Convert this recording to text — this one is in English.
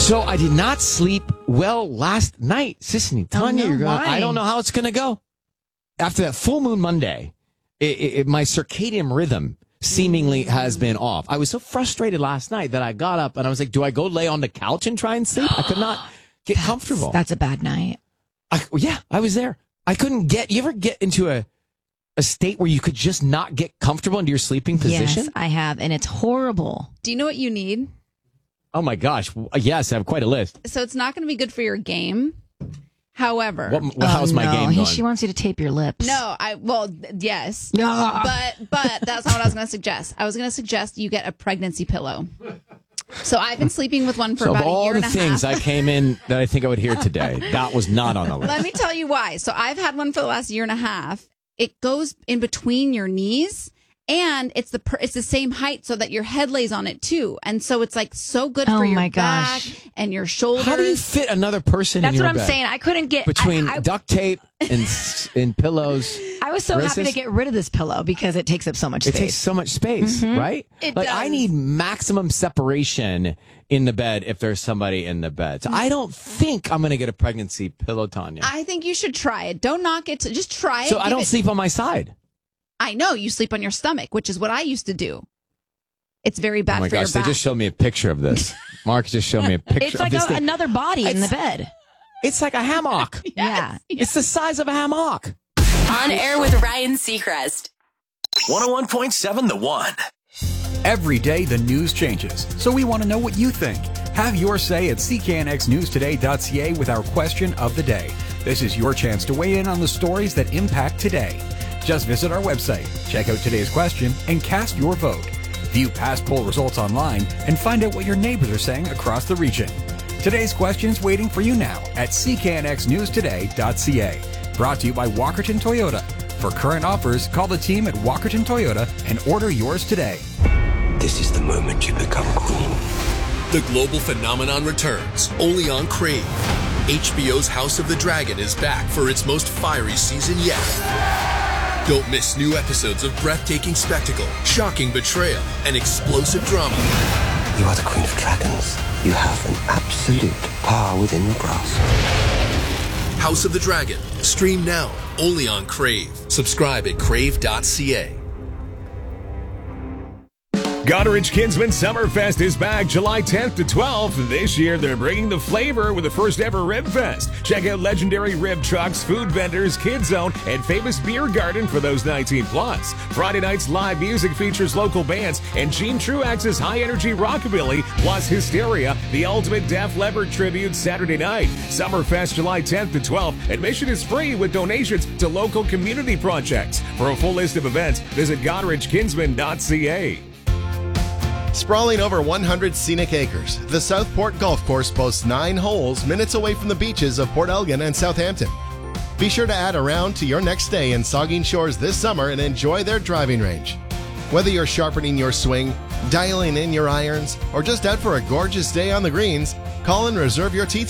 So I did not sleep well last night. Sissany, Tanya, I don't know how it's going to go. After that full moon Monday, my circadian rhythm seemingly has been off. I was so frustrated last night that I got up and I was like, do I go lay on the couch and try and sleep? I could not get comfortable. That's a bad night. I was there. I couldn't get, you ever get into a state where you could just not get comfortable into your sleeping position? Yes, I have, and it's horrible. Do you know what you need? Oh my gosh. Yes, I have quite a list. So it's not going to be good for your game. However, how's my game going? She wants you to tape your lips. Yes. Yeah. But that's not what I was going to suggest. I was going to suggest you get a pregnancy pillow. So I've been sleeping with one for about a year and a half. Of all the things I came in that I think I would hear today, that was not on the list. Let me tell you why. So I've had one for the last year and a half. It goes in between your knees. And it's the same height so that your head lays on it too. And so it's like so good for your back and your shoulders. How do you fit another person in your bed? That's what I'm saying. I couldn't get... Between duct tape and pillows. I was so happy to get rid of this pillow because it takes up so much space. It takes so much space, right? It does. I need maximum separation in the bed if there's somebody in the bed. So I don't think I'm going to get a pregnancy pillow, Tanya. I think you should try it. Don't knock it. Just try it. So I don't sleep on my side. I know you sleep on your stomach, which is what I used to do. It's very bad for your back. Oh my gosh, they just showed me a picture of this. Mark just showed me a picture of this. It's like another body in the bed. It's like a hammock. Yeah. It's the size of a hammock. On air with Ryan Seacrest. 101.7 The One. Every day the news changes, so we want to know what you think. Have your say at cknxnewstoday.ca with our question of the day. This is your chance to weigh in on the stories that impact today. Just visit our website, check out today's question, and cast your vote. View past poll results online and find out what your neighbors are saying across the region. Today's question's waiting for you now at cknxnewstoday.ca. Brought to you by Walkerton Toyota. For current offers, call the team at Walkerton Toyota and order yours today. This is the moment you become queen. The global phenomenon returns, only on Crave. HBO's House of the Dragon is back for its most fiery season yet. Don't miss new episodes of breathtaking spectacle, shocking betrayal, and explosive drama. You are the Queen of Dragons. You have an absolute power within your grasp. House of the Dragon. Stream now, only on Crave. Subscribe at crave.ca. Goderich Kinsman Summerfest is back July 10th to 12th. This year, they're bringing the flavor with the first ever Rib Fest. Check out legendary rib trucks, food vendors, Kids Zone, and famous beer garden for those 19 plus. Friday night's live music features local bands and Gene Truax's high-energy rockabilly, plus Hysteria, the ultimate Def Leppard tribute Saturday night. Summerfest July 10th to 12th. Admission is free with donations to local community projects. For a full list of events, visit GoderichKinsman.ca. Sprawling over 100 scenic acres, the Southport Golf Course boasts 9 holes minutes away from the beaches of Port Elgin and Southampton. Be sure to add a round to your next stay in Saugeen Shores this summer and enjoy their driving range. Whether you're sharpening your swing, dialing in your irons, or just out for a gorgeous day on the greens, call and reserve your tee